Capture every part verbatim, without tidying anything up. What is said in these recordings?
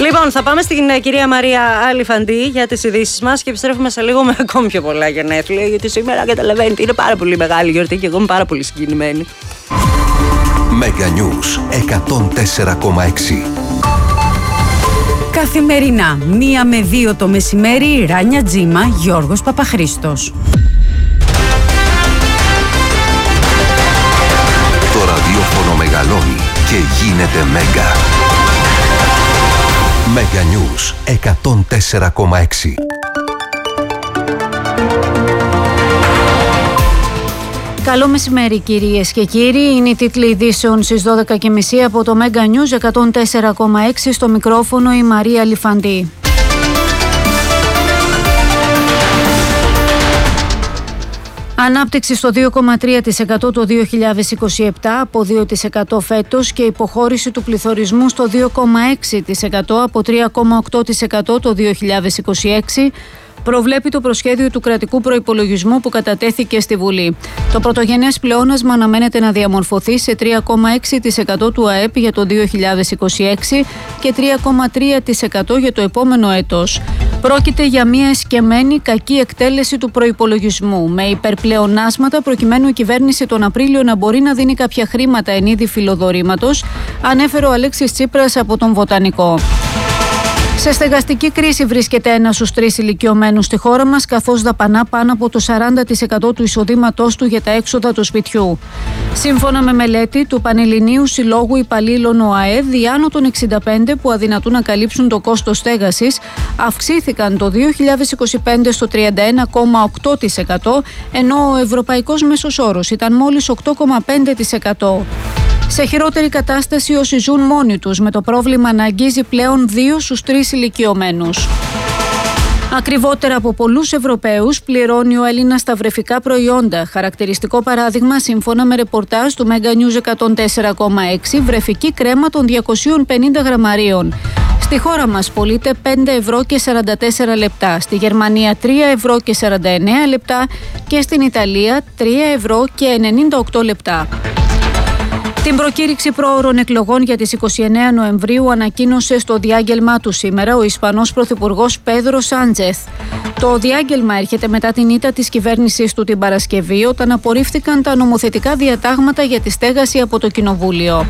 Λοιπόν, θα πάμε στην uh, κυρία Μαρία Αλιφαντή για τις ειδήσεις μας και επιστρέφουμε σε λίγο με ακόμη πιο πολλά γενέθλια. Γιατί σήμερα, καταλαβαίνετε, είναι πάρα πολύ μεγάλη γιορτή και εγώ είμαι πάρα πολύ συγκινημένη. Mega News εκατόν τέσσερα κόμμα έξι. Καθημερινά, μία με δύο το μεσημέρι, Ράνια Τζίμα, Γιώργος Παπαχρήστος. Το ραδιόφωνο μεγαλώνει και γίνεται Μέγκα. Mega News εκατόν τέσσερα κόμμα έξι. Καλό μεσημέρι κυρίες και κύριοι, είναι οι τίτλοι ειδήσεων στις δώδεκα και μισή από το Mega News εκατόν τέσσερα κόμμα έξι, στο μικρόφωνο η Μαρία Αλιφαντή. Ανάπτυξη στο δύο κόμμα τρία τοις εκατό το δύο χιλιάδες είκοσι επτά από δύο τοις εκατό φέτος και υποχώρηση του πληθωρισμού στο δύο κόμμα έξι τοις εκατό από τρία κόμμα οκτώ τοις εκατό το δύο χιλιάδες είκοσι έξι, προβλέπει το προσχέδιο του κρατικού προϋπολογισμού που κατατέθηκε στη Βουλή. Το πρωτογενές πλεόνασμα αναμένεται να διαμορφωθεί σε τρία κόμμα έξι τοις εκατό του ΑΕΠ για το δύο χιλιάδες είκοσι έξι και τρία κόμμα τρία τοις εκατό για το επόμενο έτος. Πρόκειται για μια εσκεμμένη κακή εκτέλεση του προϋπολογισμού, με υπερπλεονάσματα προκειμένου η κυβέρνηση τον Απρίλιο να μπορεί να δίνει κάποια χρήματα εν είδη φιλοδορήματος, ανέφερε ο Αλέξης Τσίπρας από τον Βοτανικό. Σε στεγαστική κρίση βρίσκεται ένας στους τρεις ηλικιωμένους στη χώρα μας, καθώς δαπανά πάνω από το σαράντα τοις εκατό του εισοδήματός του για τα έξοδα του σπιτιού. Σύμφωνα με μελέτη του Πανελληνίου Συλλόγου Υπαλλήλων ΟΑΕΔ, οι άνω των εξήντα πέντε που αδυνατούν να καλύψουν το κόστος στέγασης αυξήθηκαν το δύο χιλιάδες είκοσι πέντε στο τριάντα ένα κόμμα οκτώ τοις εκατό, ενώ ο ευρωπαϊκός μέσος όρος ήταν μόλις οκτώ κόμμα πέντε τοις εκατό. Σε χειρότερη κατάσταση όσοι ζουν μόνοι τους, με το πρόβλημα να αγγίζει πλέον δύο στους τρεις ηλικιωμένους. Ακριβότερα από πολλούς Ευρωπαίους πληρώνει ο Έλληνας τα βρεφικά προϊόντα. Χαρακτηριστικό παράδειγμα, σύμφωνα με ρεπορτάζ του Mega News εκατόν τέσσερα κόμμα έξι, βρεφική κρέμα των διακόσια πενήντα γραμμαρίων. Στη χώρα μας πωλείται πέντε ευρώ και σαράντα τέσσερα λεπτά, στη Γερμανία τρία ευρώ και σαράντα εννέα λεπτά και στην Ιταλία τρία ευρώ και ενενήντα οκτώ λεπτά. Την προκήρυξη προώρων εκλογών για τις είκοσι εννέα Νοεμβρίου ανακοίνωσε στο διάγγελμά του σήμερα ο Ισπανός Πρωθυπουργός Πέδρο Σάντζεθ. Το διάγγελμα έρχεται μετά την ήττα της κυβέρνησης του την Παρασκευή, όταν απορρίφθηκαν τα νομοθετικά διατάγματα για τη στέγαση από το Κοινοβούλιο.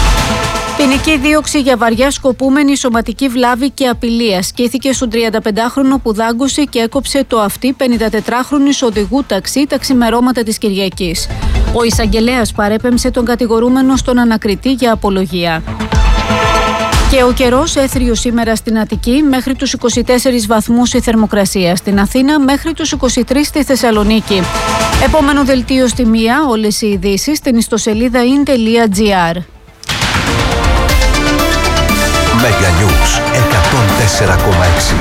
Ποινική δίωξη για βαριά σκοπούμενη σωματική βλάβη και απειλή ασκήθηκε στον τριανταπεντάχρονο που δάγκωσε και έκοψε το αυτί πενηντατετράχρονης οδηγού ταξί τα ξημερώματα της Κυριακής. Ο εισαγγελέας παρέπεμψε τον κατηγορούμενο στον ανακριτή για απολογία. Και ο καιρός έθριο σήμερα στην Αττική, μέχρι τους είκοσι τέσσερις βαθμούς η θερμοκρασία. Στην Αθήνα μέχρι τους είκοσι τρεις στη Θεσσαλονίκη. Επόμενο δελτίο στη μία, όλες οι ειδήσεις στην ιστοσελίδα in τελεία gr. Mega News εκατόν τέσσερα κόμμα έξι.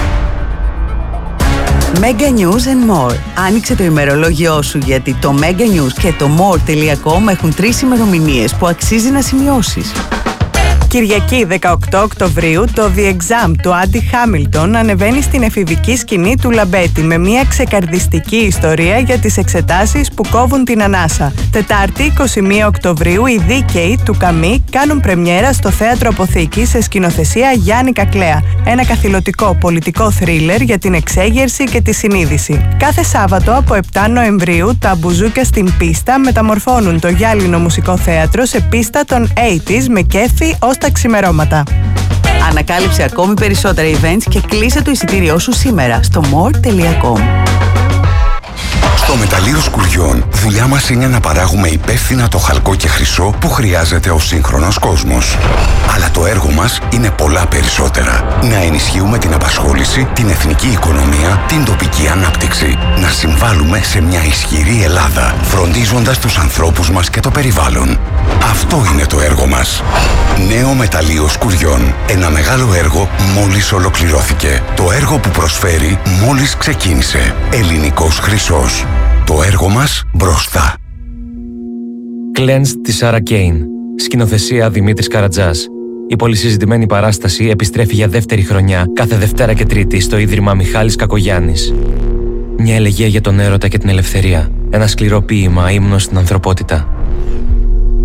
Mega News and More. Άνοιξε το ημερολόγιό σου, γιατί το Mega News και το more τελεία com έχουν τρεις ημερομηνίες που αξίζει να σημειώσεις. Κυριακή δεκαοκτώ Οκτωβρίου, το The Exam του Άντι Χάμιλτον ανεβαίνει στην εφηβική σκηνή του Λαμπέτη με μια ξεκαρδιστική ιστορία για τις εξετάσεις που κόβουν την ανάσα. Τετάρτη εικοστή πρώτη Οκτωβρίου, οι Δίκαιοι του Καμί κάνουν πρεμιέρα στο Θέατρο Αποθήκη σε σκηνοθεσία Γιάννη Κακλέα. Ένα καθηλωτικό πολιτικό θρίλερ για την εξέγερση και τη συνείδηση. Κάθε Σάββατο από επτά Νοεμβρίου, τα μπουζούκια στην πίστα μεταμορφώνουν το Γυάλινο Μουσικό Θέατρο σε πίστα των ογδόντα με κέφι ως τα ξημερώματα. Ανακάλυψε ακόμη περισσότερα events και κλείσε το εισιτήριό σου σήμερα στο more τελεία com. Στο μεταλλείο Σκουριών, δουλειά μας είναι να παράγουμε υπεύθυνα το χαλκό και χρυσό που χρειάζεται ο σύγχρονος κόσμος. Αλλά το έργο μας είναι πολλά περισσότερα. Να ενισχύουμε την απασχόληση, την εθνική οικονομία, την τοπική ανάπτυξη. Να συμβάλλουμε σε μια ισχυρή Ελλάδα, φροντίζοντας τους ανθρώπους μας και το περιβάλλον. Αυτό είναι το έργο μας. Νέο μεταλλείο Σκουριών. Ένα μεγάλο έργο μόλις ολοκληρώθηκε. Το έργο που προσφέρει μόλις ξεκίνησε. Ελληνικός χρυσός. Το έργο μας μπροστά. Cleansed της Σάρα Κέιν. Σκηνοθεσία Δημήτρης Καρατζάς. Η πολυσυζητημένη παράσταση επιστρέφει για δεύτερη χρονιά κάθε Δευτέρα και Τρίτη στο Ίδρυμα Μιχάλης Κακογιάννης. Μια ελεγεία για τον έρωτα και την ελευθερία. Ένα σκληρό ποίημα ύμνος στην ανθρωπότητα.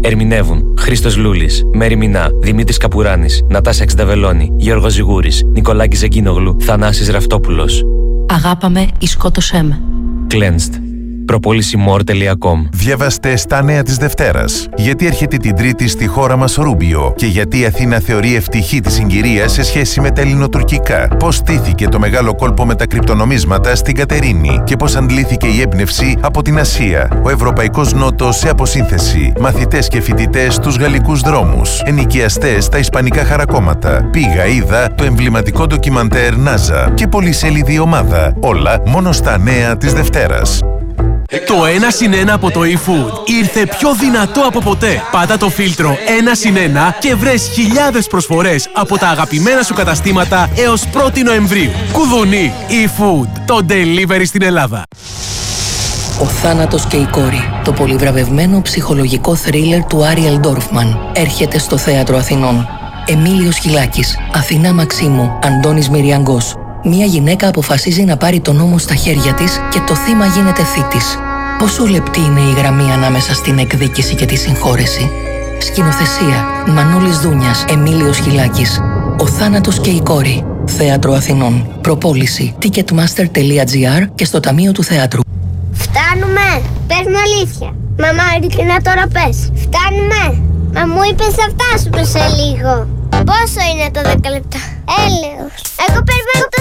Ερμηνεύουν Χρήστος Λούλης, Μέρη Μινά, Δημήτρης Καπουράνης, Νατάσα Εξνταβελώνη, Γιώργος Ζιγούρης, Νικολάκης Ζεγκίνογλου, Θανάσης Ραυτόπουλος. Αγάπαμε ή σκότωσέ με. Cleansed. Προπόληση more τελεία com. Διαβάστε στα νέα της Δευτέρας. Γιατί έρχεται την Τρίτη στη χώρα μας Ρούμπιο και γιατί η Αθήνα θεωρεί ευτυχή τη συγκυρία σε σχέση με τα ελληνοτουρκικά. Πώς στήθηκε το μεγάλο κόλπο με τα κρυπτονομίσματα στην Κατερίνη και πώς αντλήθηκε η έμπνευση από την Ασία. Ο Ευρωπαϊκός Νότος σε αποσύνθεση. Μαθητές και φοιτητές στους γαλλικούς δρόμους. Ενοικιαστές στα ισπανικά χαρακόμματα. Πήγα, είδα το εμβληματικό ντοκιμαντέρ Νάζα και πολυσέλιδη ομάδα. Όλα μόνο στα νέα της Δευτέρας. Το ένα συν ένα από το eFood ήρθε πιο δυνατό από ποτέ. Πάτα το φίλτρο ένα συν ένα και βρες χιλιάδες προσφορές από τα αγαπημένα σου καταστήματα έως πρώτη Νοεμβρίου. Κουδουνί, eFood, το delivery στην Ελλάδα. Ο θάνατος και η κόρη. Το πολυβραβευμένο ψυχολογικό θρίλερ του Άριελ Ντόρφμαν έρχεται στο Θέατρο Αθηνών. Εμίλιος Χιλάκης, Αθηνά Μαξίμου, Αντώνης Μυριαγκός. Μία γυναίκα αποφασίζει να πάρει τον νόμο στα χέρια της και το θύμα γίνεται θήτης. Πόσο λεπτή είναι η γραμμή ανάμεσα στην εκδίκηση και τη συγχώρεση. Σκηνοθεσία Μανώλης Δούνιας, Εμίλιος Χιλάκης. Ο θάνατος και η κόρη. Θέατρο Αθηνών. Προπόληση ticketmaster τελεία gr και στο Ταμείο του Θεάτρου. Φτάνουμε! Πες μου αλήθεια. Μαμά, ειλικρινά τώρα πες. Φτάνουμε! Μα μου είπες θα φτάσουμε σε λίγο. Πόσο είναι το δέκα λεπτά? Έλεος. Εγώ περιμένω το